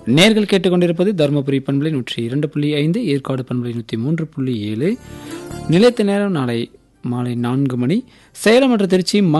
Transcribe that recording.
நேர்கள் கேட்டுக்கொண்டிருப்பது தருமபுரி பண்பலை 102.5, ஏற்காடு பண்பலை 103.7. நிலைத்த நேரம் நாளை மாலை 4 மணி. சேலம் மற்றும் திருச்சி